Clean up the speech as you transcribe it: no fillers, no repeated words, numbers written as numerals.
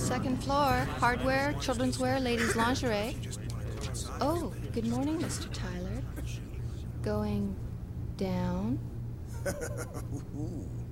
Second floor. Hardware, children's wear, ladies' lingerie. Oh, good morning, Mr. Tyler. Going down?